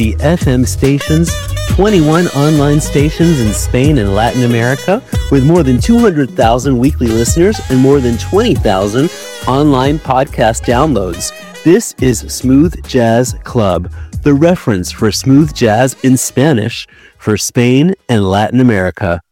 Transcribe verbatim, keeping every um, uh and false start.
The F M stations, twenty-one online stations in Spain and Latin America, with more than two hundred thousand weekly listeners and more than twenty thousand online podcast downloads. This is Smooth Jazz Club, the reference for smooth jazz in Spanish for Spain and Latin America.